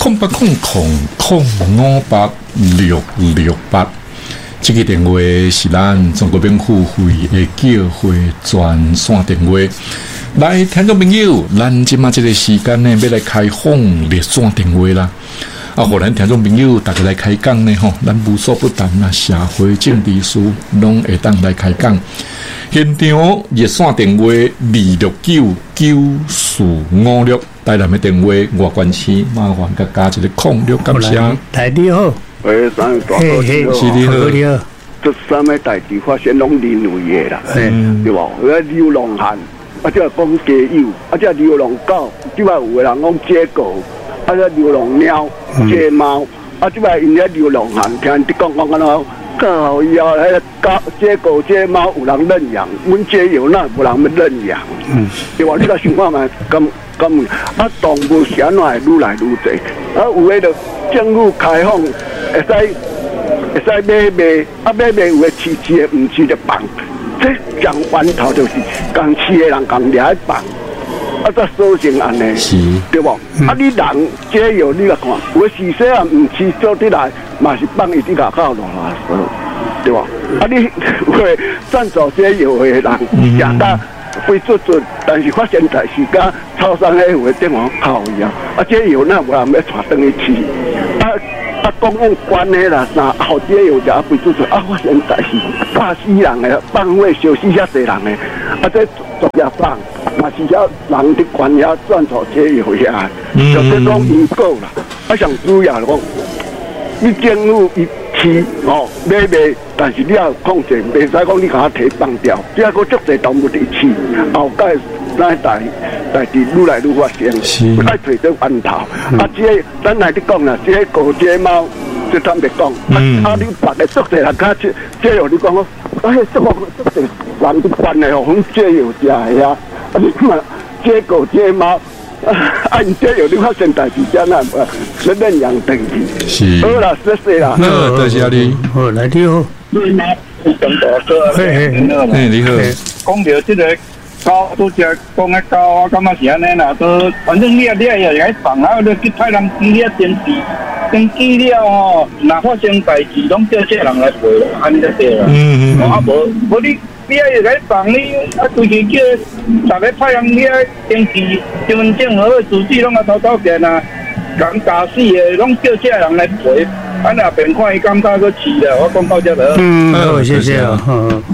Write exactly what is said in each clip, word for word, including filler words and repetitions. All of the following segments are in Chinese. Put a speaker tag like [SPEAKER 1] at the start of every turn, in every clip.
[SPEAKER 1] 空八空空空五八六六八，这个电话是咱中国免付费的叫会专线电话。来，听众朋友，咱今嘛这个时间呢，要来开放热线电话啦。啊，互咱听众朋友大家来开讲呢吼，咱无所不谈啦，社会政治事拢会当来开讲。现场热线电话二六九九四五六，台南的电话外关区，麻烦甲加一个空六，感谢。
[SPEAKER 2] 台你好，
[SPEAKER 3] 喂，三位大哥，
[SPEAKER 1] 是你好，
[SPEAKER 2] 你好。
[SPEAKER 3] 这三个代志发生拢人为的啦，对吧？有流浪汉，啊，即个讲家友，啊，即个流浪狗，即个有个人讲接狗，啊，即流浪猫、接猫，啊，即个因咧流浪汉，听你讲讲安怎？靠以后，迄狗、这狗、这猫有人认养，阮这有那无人要认养，嗯，对吧？你甲想看嘛，咁咁啊，动物是安怎会愈来愈多？啊，有迄个政府开放，会使会使买卖，啊买卖有个饲饲的，唔饲的放，这讲源头就是共饲的人共掠去放。啊，才造成安尼，对不？嗯、啊，你人这有你来看，有时细啊唔饲做起来，嘛是放伊啲外口落来，对吧？啊，你会赞助这有的人，食到飞出出，但是发现在时间超商迄有的电话靠伊啊，啊，这有那无人要带转去饲，啊啊，公务官的啦，啥后这有只飞出出，啊，发现在是怕死人的，放火烧死遐济人的，啊，这作业放。嘛是遐人的管遐赚错这有遐，就是讲因果啦。啊，上主要讲，你政府伊饲哦买卖，但是你要控制，袂使讲你甲它摕放掉，只要个足侪动物伫饲，后盖咱代代志愈来愈发生，爱找到源头。啊，这咱来你讲啦，这狗这猫，这坦白讲，啊啊你别个足侪人家这这有你讲哦，哎，这个足侪人的管的哦，红这有食的啊。啊！你看，这狗这猫，啊！你这有你发现代志，这那呃，要认养登记。
[SPEAKER 1] 是。
[SPEAKER 3] 好啦，谢谢啦。
[SPEAKER 1] 好，多谢你。
[SPEAKER 2] 好，来你好。
[SPEAKER 3] 张大哥，
[SPEAKER 2] 嘿嘿，
[SPEAKER 1] 嘿你好。
[SPEAKER 3] 讲到这个狗，拄只讲个狗，我感觉是安尼啦，都反正你啊，你也来放啊，你去派人记了登记，登记了哦，若发生代志，拢叫这人来赔，安尼就对啦。嗯嗯。啊，无无你。你也来放你，啊，就是叫大家派人你来登记身份证号住址，拢啊偷偷见啊，人打死的，拢叫这人来赔。啊，那边看伊感觉个饲了，我讲到这了。
[SPEAKER 2] 嗯，好，谢谢啊。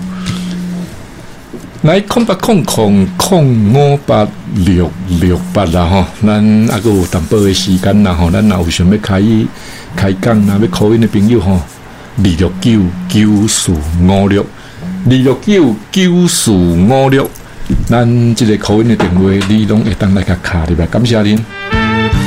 [SPEAKER 1] 来，空八空空空五八六六八啦吼，咱还佫有淡薄的时间啦吼，咱若有想要开开讲，若要 call in的朋友吼，二六九九四五六。二六九九四五六，咱这个口音的电话，你拢会当来甲卡入来，感谢您。